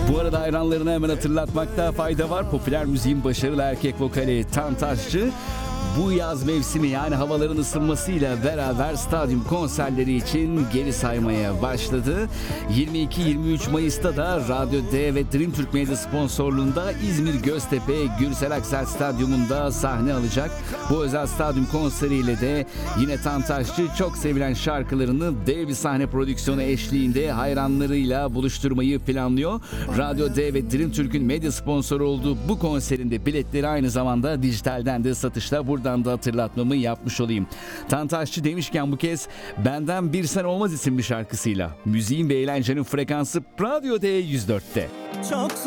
Bu arada hayranlarına hemen hatırlatmakta fayda var. Popüler müziğin başarılı erkek vokali Tantaşçı bu yaz mevsimi, yani havaların ısınmasıyla beraber stadyum konserleri için geri saymaya başladı. 22-23 Mayıs'ta da Radyo D ve Dream Türk Medya sponsorluğunda İzmir Göztepe Gürsel Aksel Stadyumunda sahne alacak. Bu özel stadyum konseriyle de yine Tantaşçı çok sevilen şarkılarını dev bir sahne prodüksiyonu eşliğinde hayranlarıyla buluşturmayı planlıyor. Radyo D ve Dream Türk'ün medya sponsoru olduğu bu konserinde biletleri aynı zamanda dijitalden de satışta. Buradan da hatırlatmamı yapmış olayım. Tantaşçı demişken bu kez Benden Bir Sen Olmaz isimli şarkısıyla müziğin ve eğlencenin frekansı Radyo D 104'te. Çok